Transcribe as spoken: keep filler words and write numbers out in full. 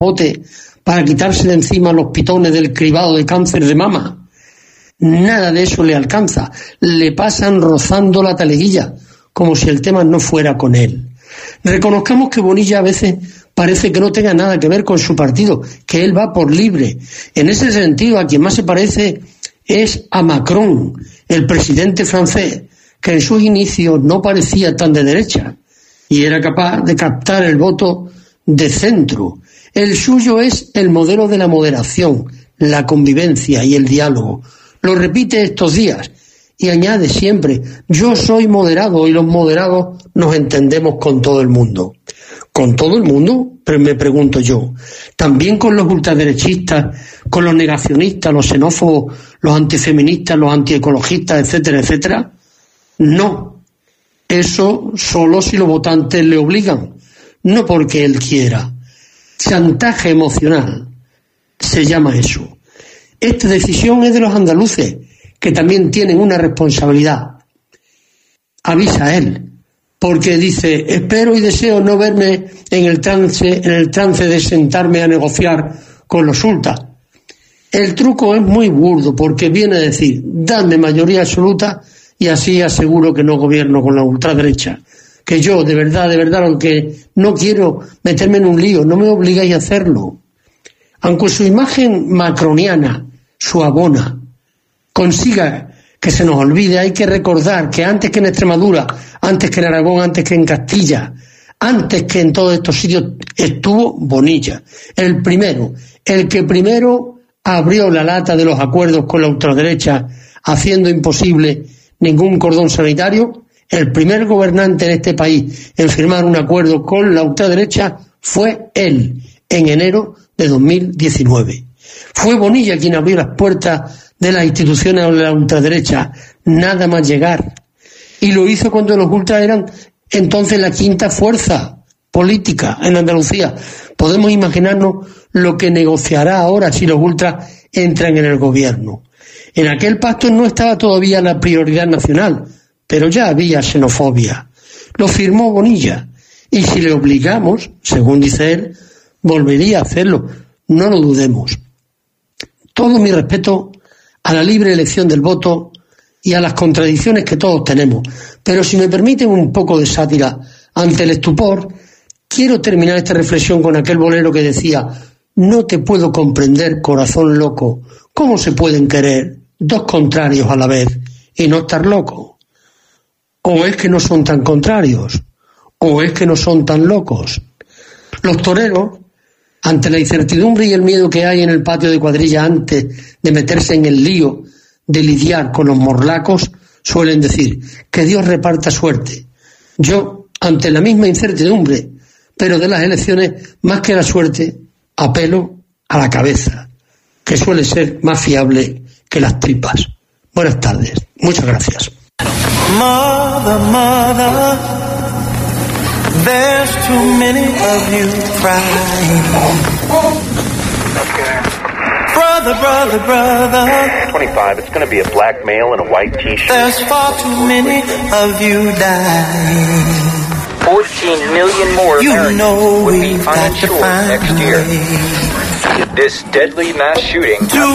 bote para quitarse de encima los pitones del cribado de cáncer de mama. Nada de eso le alcanza. Le pasan rozando la taleguilla, como si el tema no fuera con él. Reconozcamos que Bonilla a veces parece que no tenga nada que ver con su partido, que él va por libre. En ese sentido, a quien más se parece es a Macron, el presidente francés, que en sus inicios no parecía tan de derecha y era capaz de captar el voto de centro. El suyo es el modelo de la moderación, la convivencia y el diálogo. Lo repite estos días y añade siempre: yo soy moderado y los moderados nos entendemos con todo el mundo. ¿Con todo el mundo? Pero me pregunto yo. ¿También con los ultraderechistas, con los negacionistas, los xenófobos, los antifeministas, los antiecologistas, etcétera, etcétera? No. Eso solo si los votantes le obligan, no porque él quiera. Chantaje emocional se llama eso. Esta decisión es de los andaluces, que también tienen una responsabilidad. Avisa a él, porque dice: espero y deseo no verme en el trance, en el trance de sentarme a negociar con los ultras. El truco es muy burdo, porque viene a decir: dame mayoría absoluta y así aseguro que no gobierno con la ultraderecha. Que yo, de verdad, de verdad, aunque no quiero meterme en un lío, no me obligáis a hacerlo. Aunque su imagen macroniana, su abona, consiga que se nos olvide, hay que recordar que antes que en Extremadura, antes que en Aragón, antes que en Castilla, antes que en todos estos sitios, estuvo Bonilla. El primero, el que primero abrió la lata de los acuerdos con la ultraderecha, haciendo imposible ningún cordón sanitario. El primer gobernante en este país en firmar un acuerdo con la ultraderecha fue él, en enero de dos mil diecinueve. Fue Bonilla quien abrió las puertas de las instituciones de la ultraderecha, nada más llegar. Y lo hizo cuando los ultras eran entonces la quinta fuerza política en Andalucía. Podemos imaginarnos lo que negociará ahora si los ultras entran en el gobierno. En aquel pacto no estaba todavía la prioridad nacional, pero ya había xenofobia. Lo firmó Bonilla, y si le obligamos, según dice él, volvería a hacerlo. No lo dudemos. Todo mi respeto a la libre elección del voto y a las contradicciones que todos tenemos. Pero si me permiten un poco de sátira ante el estupor, quiero terminar esta reflexión con aquel bolero que decía: no te puedo comprender, corazón loco, ¿cómo se pueden querer dos contrarios a la vez y no estar locos? ¿O es que no son tan contrarios? ¿O es que no son tan locos? Los toreros, ante la incertidumbre y el miedo que hay en el patio de cuadrilla antes de meterse en el lío de lidiar con los morlacos, suelen decir: que Dios reparta suerte. Yo, ante la misma incertidumbre, pero de las elecciones, más que la suerte, apelo a la cabeza, que suele ser más fiable que las tripas. Buenas tardes. Muchas gracias. Mother, mother, there's too many of you crying. Okay. Brother, brother, brother. twenty-five, it's going to be a black male in a white t-shirt. There's far too many of you dying. fourteen million more You Americans know would be we've got to uninsured find next a year. way This deadly mass shooting to